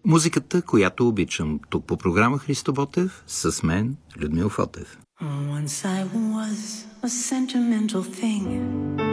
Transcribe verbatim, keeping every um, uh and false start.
Музиката, която обичам. Тук по програма Христо Ботев, с мен Людмил Фотев. Once I was a sentimental thing.